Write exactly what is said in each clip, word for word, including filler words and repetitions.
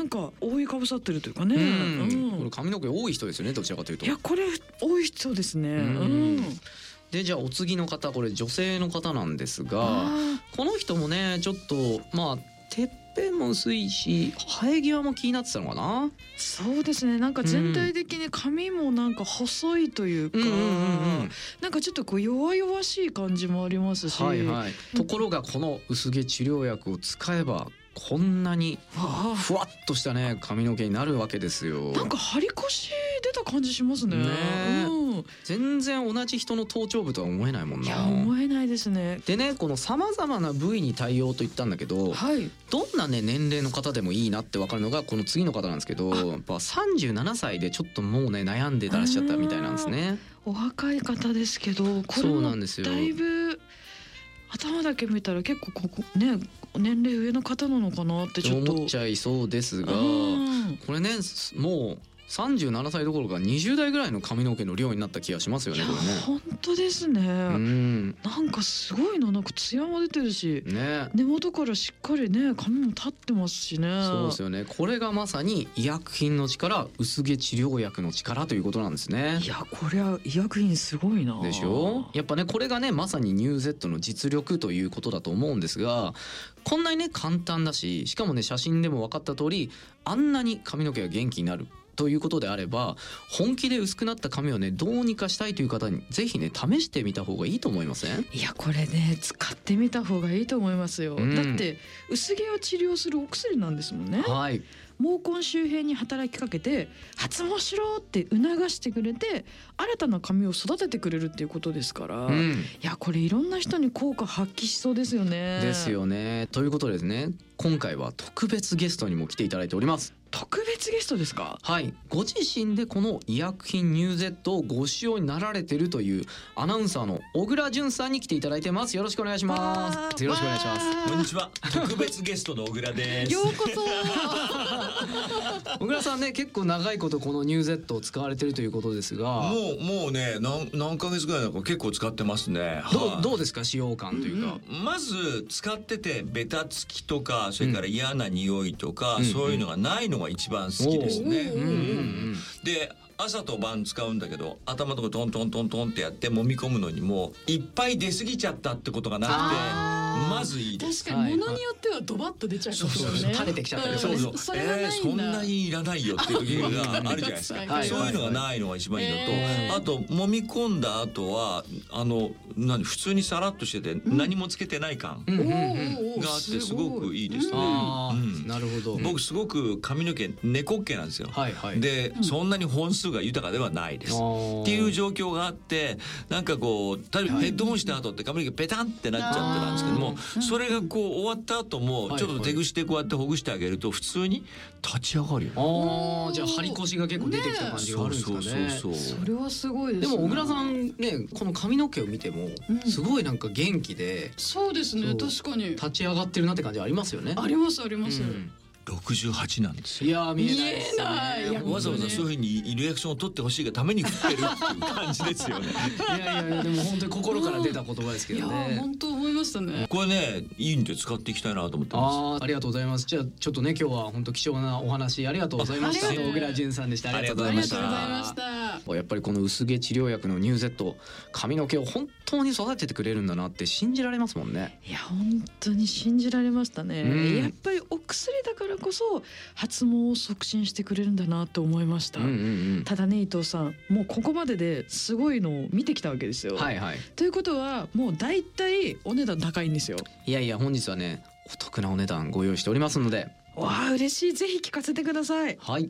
なんか覆いかぶさってるというかね、 うんうん、 これ髪の毛多い人ですよね、どちらかというと。 いやこれ多い人ですね。 うんうんでじゃあお次の方、これ女性の方なんですが、 あこの人もねちょっとまあてっぺんも薄いし生え際も気になってたのかな。 そうですね、なんか全体的に髪もなんか細いというか、 うんうんうんうんなんかちょっとこう弱々しい感じもありますし、 はいはい、ところがこの薄毛治療薬を使えばこんなにわあふわっとしたね髪の毛になるわけですよ。 なんか張り腰出た感じしますね。 ねえうん、 全然同じ人の頭頂部とは思えないもんいやな。 思えないですね。 でね、このさまざまな部位に対応と言ったんだけど、 はい。 どんなね年齢の方でもいいなって分かるのがこの次の方なんですけど、やっぱさんじゅうななさいでちょっともうね悩んでらっしゃったみたいなんですね。 お若い方ですけど、これそうもなんですよ。 だいぶ頭だけ見たら結構ここね年齢上の方なのかなってちょっと思っちゃいそうですが、 うんこれねもうさんじゅうななさいどころかにじゅうだいぐらいの髪の毛の量になった気がしますよいやね、これね。 本当ですね、 うんなんかすごいな、なんかツヤも出てるし、 ね、 根元からしっかりね髪も立ってますしね。 そうですよね。これがまさに医薬品の力、薄毛治療薬の力ということなんですね。 いやこれは医薬品すごいな。 でしょ。やっぱねこれがねまさにニューゼットの実力ということだと思うんですが、こんなにね簡単だし、しかもね写真でも分かった通りあんなに髪の毛が元気になるということであれば、本気で薄くなった髪をねどうにかしたいという方にぜひね試してみた方がいいと思いません？ いやこれね使ってみた方がいいと思いますよ、 うんだって薄毛を治療するお薬なんですもんね。 はい、 毛根周辺に働きかけて発毛しろって促してくれて新たな髪を育ててくれるっていうことですから、いうんやこれいろんな人に効果発揮しそうですよね。 ですよね。ということでですね、今回は特別ゲストにも来ていただいております。 特別ゲストですか？ はい、ご自身でこの医薬品ニューゼットをご使用になられているというアナウンサーの小倉淳さんに来ていただいてます。よろしくお願いしまわす。 ーよろしくお願いします。 わーこんにちは。特別ゲストの小倉です。 ようこそ小倉さんね結構長いことこのニューゼットを使われているということですが、 もうもうね何何ヶ月ぐらいだか結構使ってますね。 どうはいどうですか使用感というか。 まず使っててベタつきとかそれから嫌な匂いとか、 うんそういうのがないのが一番好きですね。 うんうんうんうんで朝と晩使うんだけど頭のとこトントントントンってやって揉み込むのにもいっぱい出過ぎちゃったってことがなくてあまずいいです。 確かに物によってはドバッと出ちゃいますよね。 そうそうそう垂れてきちゃったりとかねそうそうそれがないんだ、 えー、そんなにいらないよっていう時があるじゃないですか、 はいそういうのがないのが一番いいのと、 えーあと揉み込んだ後はあの何普通にさらっとしてて何もつけてない感うんうんうんおーおーがあってすごくいいですね。 あーうんなるほど。 僕すごく髪の毛猫っ毛なんですよ。 はいはい。 で、そんなに本数が豊かではないです。っていう状況があってなんかこう例えばヘッドホンした後って髪の毛ペタンってなっちゃってたんですけども、それがこう終わった後もちょっと手ぐしてこうやってほぐしてあげると普通に立ち上がるよ。 ああ、じゃあ張り腰が結構出てきた感じがあるんですかね。 そうそうそうそれはすごいですね。 でも小倉さんねこの髪の毛を見てもうんすごいなんか元気でそうですね、 そう確かに立ち上がってるなって感じありますよね。 ありますあります、 うんろくじゅうはちなんですよ。 いやー見えないですね。 見えないいやわざわざそういうふうにリアクションを取ってほしいがために振ってるっていう感じですよね。 いやいやいやでも本当に心から出た言葉ですけいやどね。 本当思いましたね。 これねいいんで使っていきたいなと思ってまあーありがとうございます。じゃあちょっとね今日は本当貴重なお話ありがとうございました。 ありがとう小倉淳さんでした。ありがとうございました。 ありがとうございました。 やっぱりこの薄毛治療薬のニューゼット、髪の毛を本当に育ててくれるんだなって信じられますもんね。 いや本当に信じられましたね、 うんやっぱりお薬だからこそ発毛を促進してくれるんだなと思いました、 うんうんうん。 ただね伊藤さんもうここまでですごいのを見てきたわけですよ、 はいはい。 ということはもう大体お値段高いんですよ。 いやいや本日はねお得なお値段ご用意しておりますので。 わあ嬉しい、ぜひ聞かせてください。 はい。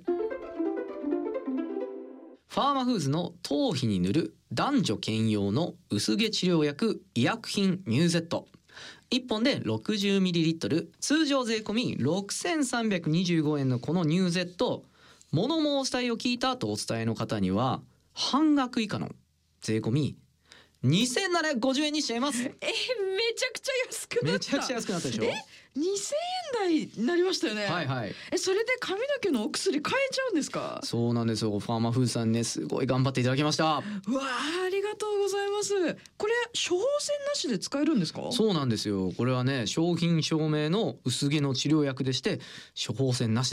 ファーマフーズの頭皮に塗る男女兼用の薄毛治療薬医薬品ニューゼット。いっぽんで ろくじゅうミリリットル、通常税込みろくせんさんびゃくにじゅうごえんのこのニューゼット、物申したいを聞いたとお伝えの方には半額以下の税込みにせんななひゃくごじゅうえんにしちゃいます。 えめちゃくちゃ安くなった。 めちゃくちゃ安くなったでしょ。 えにせんえん台になりましたよね。 はいはい。 えそれで髪の毛のお薬買えちゃうんですか？ そうなんですよ。ファーマフーズさんねすごい頑張っていただきました。 うわあありがとうございます。これ処方箋なしで使えるんですか？ そうなんですよ。これはね商品証明の薄毛の治療薬でして処方箋なし